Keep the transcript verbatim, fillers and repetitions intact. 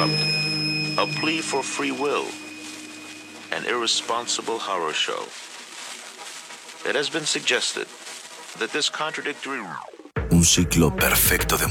Bankrupt, A Plea for Free Will, an irresponsible horror show. It has been suggested that this contradictory... Un ciclo perfecto de